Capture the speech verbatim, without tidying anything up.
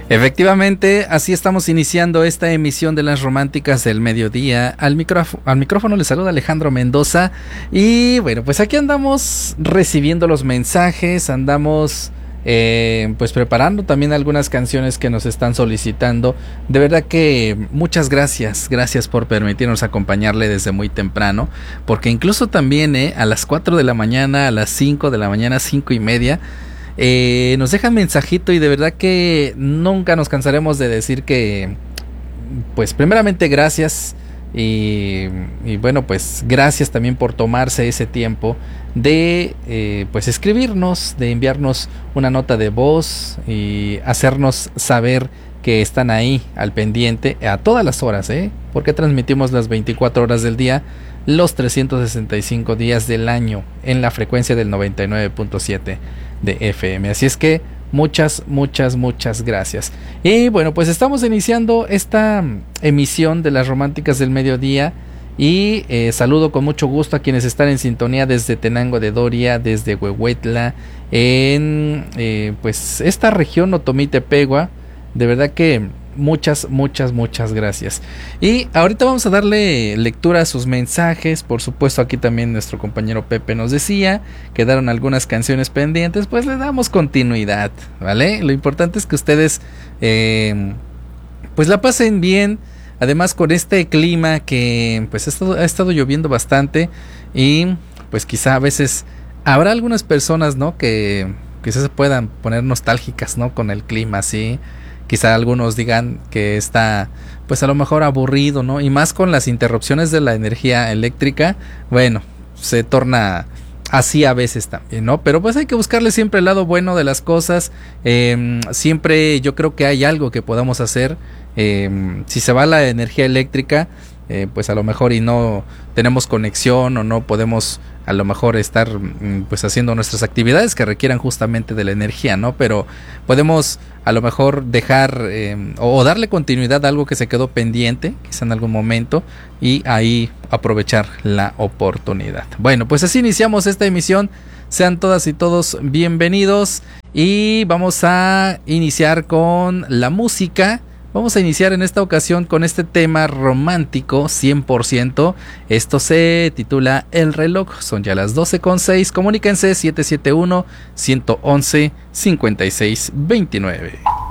Efectivamente, así estamos iniciando esta emisión de las románticas del mediodía. Al micrófono, al micrófono le saluda Alejandro Mendoza. Y bueno, pues aquí andamos recibiendo los mensajes, andamos eh, pues preparando también algunas canciones que nos están solicitando. De verdad que muchas gracias, gracias por permitirnos acompañarle desde muy temprano. Porque incluso también eh, a las cuatro de la mañana, a las cinco de la mañana, cinco y media... Eh, nos dejan mensajito y de verdad que nunca nos cansaremos de decir que, pues primeramente gracias y, y bueno, pues gracias también por tomarse ese tiempo de eh, pues escribirnos, de enviarnos una nota de voz y hacernos saber que están ahí al pendiente a todas las horas, ¿eh? Porque transmitimos las veinticuatro horas del día, los trescientos sesenta y cinco días del año en la frecuencia del noventa y nueve punto siete de F M. Así es que muchas, muchas, muchas gracias. Y bueno, pues estamos iniciando esta emisión de las románticas del mediodía y eh, saludo con mucho gusto a quienes están en sintonía desde Tenango de Doria, desde Huehuetla, en eh, pues esta región Otomí-Tepehua. De verdad que muchas, muchas, muchas gracias. Y ahorita vamos a darle lectura a sus mensajes. Por supuesto, aquí también nuestro compañero Pepe nos decía, quedaron algunas canciones pendientes, pues le damos continuidad, ¿vale? Lo importante es que ustedes eh, pues la pasen bien. Además, con este clima que pues ha estado, ha estado lloviendo bastante y pues quizá a veces habrá algunas personas, ¿no? Que quizás se puedan poner nostálgicas, ¿no? Con el clima así. Quizá algunos digan que está, pues a lo mejor aburrido, ¿no? Y más con las interrupciones de la energía eléctrica, bueno, se torna así a veces también, ¿no? Pero pues hay que buscarle siempre el lado bueno de las cosas. Eh, siempre yo creo que hay algo que podamos hacer. Eh, si se va la energía eléctrica, eh, pues a lo mejor y no tenemos conexión o no podemos a lo mejor estar pues haciendo nuestras actividades que requieran justamente de la energía, ¿no? Pero podemos a lo mejor dejar eh, o darle continuidad a algo que se quedó pendiente, quizá en algún momento, y ahí aprovechar la oportunidad. Bueno, pues así iniciamos esta emisión. Sean todas y todos bienvenidos y vamos a iniciar con la música. Vamos a iniciar en esta ocasión con este tema romántico cien por ciento. Esto se titula El Reloj. Son ya las doce con seis. Comuníquense siete siete uno, uno uno uno, cinco seis dos nueve.